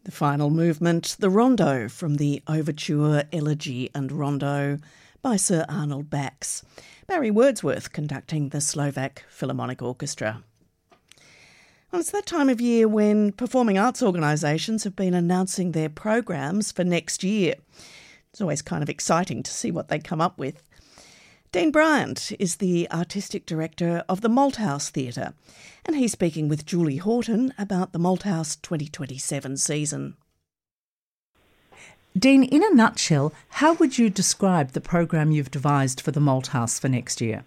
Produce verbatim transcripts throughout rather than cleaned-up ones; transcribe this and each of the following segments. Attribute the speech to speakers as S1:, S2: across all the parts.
S1: The final movement, the Rondo from the Overture, Elegy and Rondo by Sir Arnold Bax. Barry Wordsworth conducting the Slovak Philharmonic Orchestra. Well, it's that time of year when performing arts organisations have been announcing their programs for next year. It's always kind of exciting to see what they come up with. Dean Bryant is the Artistic Director of the Malthouse Theatre, and he's speaking with Julie Horton about the Malthouse twenty twenty-seven season.
S2: Dean, in a nutshell, how would you describe the program you've devised for the Malthouse for next year?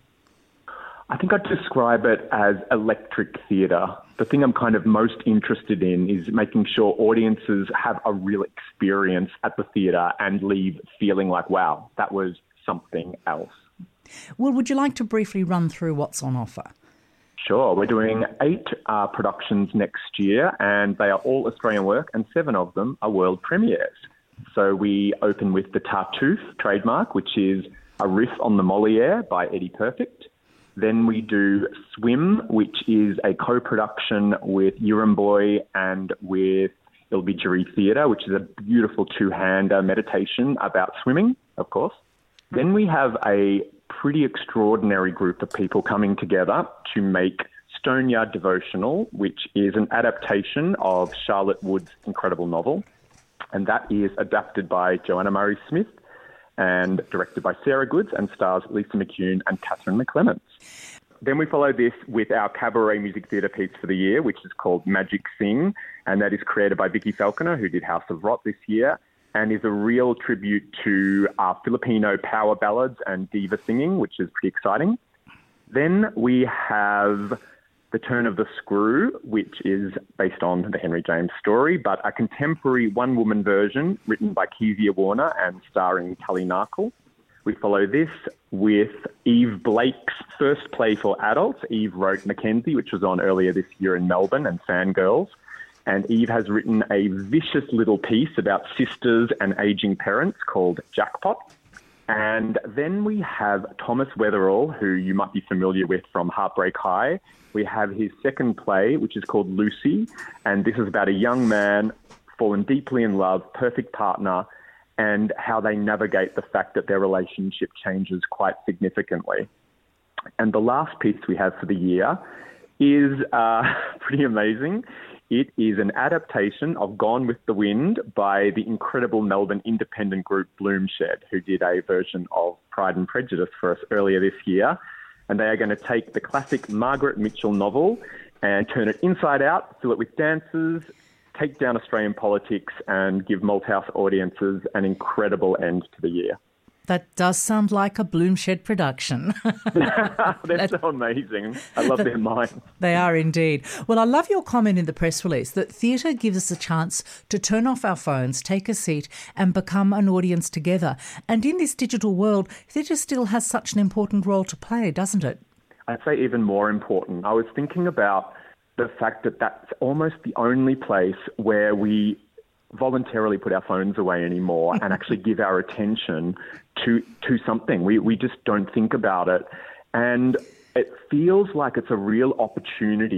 S3: I think I'd describe it as electric theatre. The thing I'm kind of most interested in is making sure audiences have a real experience at the theatre and leave feeling like, wow, that was something else.
S2: Well, would you like to briefly run through what's on offer?
S3: Sure. We're doing eight uh, productions next year, and they are all Australian work, and seven of them are world premieres. So we open with The Tartuffe trademark, which is a riff on the Molière by Eddie Perfect. Then we do Swim, which is a co-production with Yirramboy and with Ilbijeri Theatre, which is a beautiful two-hander meditation about swimming, of course. Then we have a pretty extraordinary group of people coming together to make Stoneyard Devotional, which is an adaptation of Charlotte Wood's incredible novel. And that is adapted by Joanna Murray Smith and directed by Sarah Goods and stars Lisa McCune and Catherine McClements. Then we follow this with our cabaret music theatre piece for the year, which is called Magic Sing, and that is created by Vicky Falconer, who did House of Rot this year, and is a real tribute to our Filipino power ballads and diva singing, which is pretty exciting. Then we have The Turn of the Screw, which is based on the Henry James story, but a contemporary one-woman version written by Kezia Warner and starring Tully Narkle. We follow this with Eve Blake's first play for adults. Eve wrote Mackenzie, which was on earlier this year in Melbourne, and Fangirls. And Eve has written a vicious little piece about sisters and ageing parents called Jackpot. And then we have Thomas Weatherall, who you might be familiar with from Heartbreak High. We have his second play, which is called Lucy. And this is about a young man fallen deeply in love, perfect partner, and how they navigate the fact that their relationship changes quite significantly. And the last piece we have for the year is uh, pretty amazing. It is an adaptation of Gone with the Wind by the incredible Melbourne independent group Bloomshed, who did a version of Pride and Prejudice for us earlier this year. And they are going to take the classic Margaret Mitchell novel and turn it inside out, fill it with dances, take down Australian politics, and give Malthouse audiences an incredible end to the year.
S2: That does sound like a Bloomshed production.
S3: They're so amazing. I love their minds.
S2: They are indeed. Well, I love your comment in the press release that theatre gives us a chance to turn off our phones, take a seat and become an audience together. And in this digital world, theatre still has such an important role to play, doesn't it?
S3: I'd say even more important. I was thinking about the fact that that's almost the only place where we voluntarily put our phones away anymore and actually give our attention to to something. We we just don't think about it. And it feels like it's a real opportunity